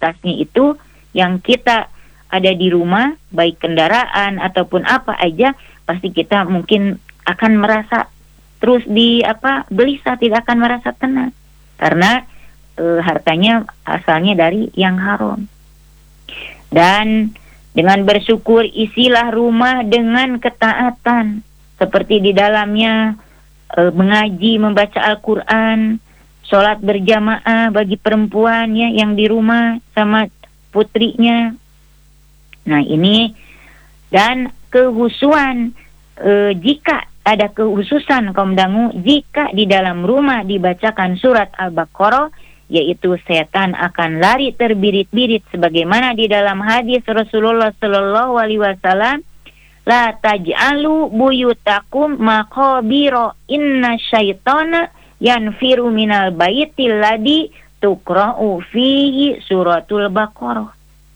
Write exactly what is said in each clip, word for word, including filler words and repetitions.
aktivitasnya itu yang kita ada di rumah, baik kendaraan ataupun apa aja, pasti kita mungkin akan merasa terus di apa gelisah, tidak akan merasa tenang karena e, hartanya asalnya dari yang haram. Dan dengan bersyukur isilah rumah dengan ketaatan, seperti di dalamnya e, mengaji, membaca Al-Quran, sholat berjamaah bagi perempuan ya yang di rumah sama putrinya. Nah ini, dan kehusuan e, jika ada kehususan kaum dangu, jika di dalam rumah dibacakan surat Al-Baqarah, yaitu setan akan lari terbirit-birit, sebagaimana di dalam hadis Rasulullah Sallallahu Alaihi Wasallam, la taj'alu buyutakum maqabira inna syaitana yanfiru minal baitil ladzi tuqra'u fihi suratul Baqarah.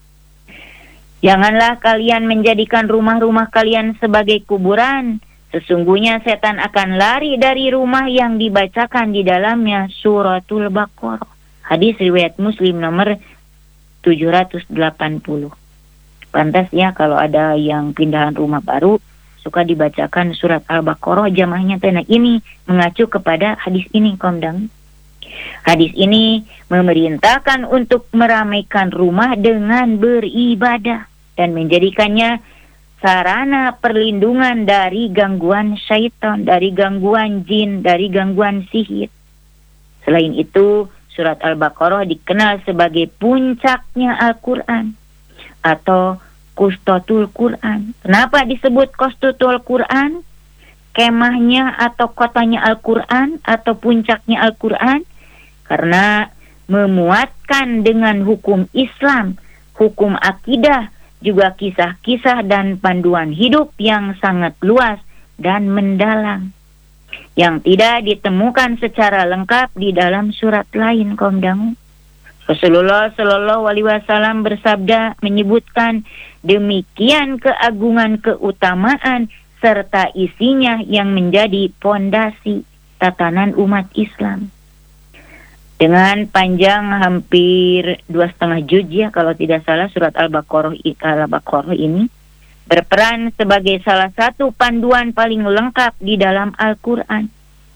Janganlah kalian menjadikan rumah-rumah kalian sebagai kuburan. Sesungguhnya setan akan lari dari rumah yang dibacakan di dalamnya suratul Baqarah. Hadis riwayat Muslim nomor tujuh ratus delapan puluh. Pantas ya kalau ada yang pindahan rumah baru suka dibacakan surat Al-Baqarah jamaahnya. Nah ini mengacu kepada hadis ini kaum dang. Hadis ini memerintahkan untuk meramaikan rumah dengan beribadah dan menjadikannya sarana perlindungan dari gangguan syaitan, dari gangguan jin, dari gangguan sihir. Selain itu, surat Al-Baqarah dikenal sebagai puncaknya Al-Quran atau Qustatul Quran. Kenapa disebut Qustatul Quran? Kemahnya atau kotanya Al-Quran atau puncaknya Al-Quran? Karena memuatkan dengan hukum Islam, hukum akidah, juga kisah-kisah dan panduan hidup yang sangat luas dan mendalam, yang tidak ditemukan secara lengkap di dalam surat lain kaum dangu. Rasulullah Shallallahu Alaihi Wasallam bersabda menyebutkan demikian keagungan, keutamaan serta isinya yang menjadi pondasi tatanan umat Islam. Dengan panjang hampir dua setengah juz ya kalau tidak salah, surat Al-Baqarah Al-Baqarah ini berperan sebagai salah satu panduan paling lengkap di dalam Al-Quran.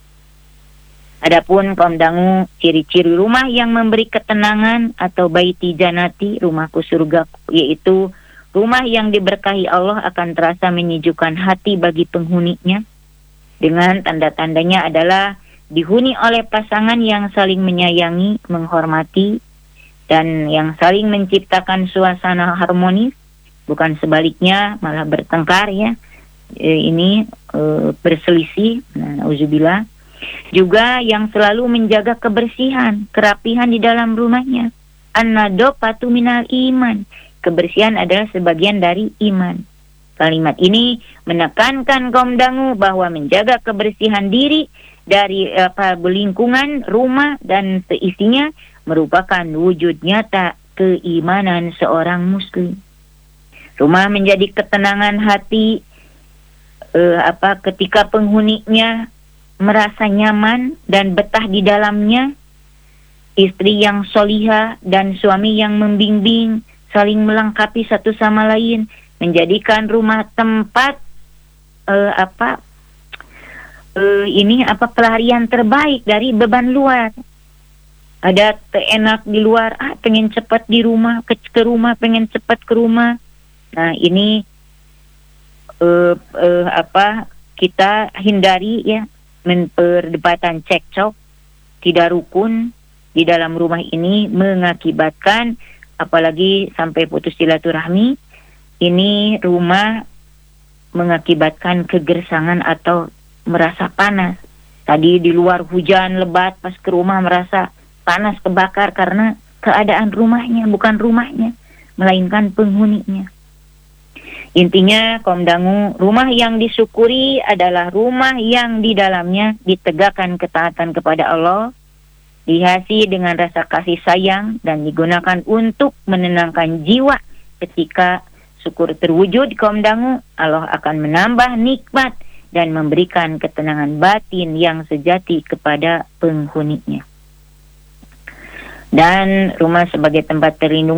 Adapun kaum dangu, ciri-ciri rumah yang memberi ketenangan atau baiti janati, rumahku surga, yaitu rumah yang diberkahi Allah akan terasa menyejukkan hati bagi penghuninya. Dengan tanda-tandanya adalah dihuni oleh pasangan yang saling menyayangi, menghormati, dan yang saling menciptakan suasana harmonis, bukan sebaliknya malah bertengkar ya. E, ini e, berselisih. Nah, nauzubillah. Juga yang selalu menjaga kebersihan, kerapihan di dalam rumahnya. An-nadofatu minal iman. Kebersihan adalah sebagian dari iman. Kalimat ini menekankan kaum dangu bahwa menjaga kebersihan diri dari apa lingkungan rumah dan seisinya merupakan wujud nyata keimanan seorang muslim. Rumah menjadi ketenangan hati eh, apa ketika penghuninya merasa nyaman dan betah di dalamnya. Istri yang solihah dan suami yang membimbing, saling melengkapi satu sama lain, menjadikan rumah tempat eh, apa Uh, ini apa pelarian terbaik dari beban luar. Ada enak di luar, ah pengen cepat di rumah, ke, ke rumah pengen cepat ke rumah. Nah ini uh, uh, apa kita hindari ya perdebatan cekcok, tidak rukun di dalam rumah ini mengakibatkan apalagi sampai putus silaturahmi. Ini rumah mengakibatkan kegersangan atau merasa panas. Tadi di luar hujan lebat, pas ke rumah merasa panas kebakar karena keadaan rumahnya, bukan rumahnya, melainkan penghuninya. Intinya kaum dangu, rumah yang disyukuri adalah rumah yang di dalamnya ditegakkan ketaatan kepada Allah, dihiasi dengan rasa kasih sayang dan digunakan untuk menenangkan jiwa. Ketika syukur terwujud kaum dangu, Allah akan menambah nikmat dan memberikan ketenangan batin yang sejati kepada penghuninya. Dan rumah sebagai tempat terlindung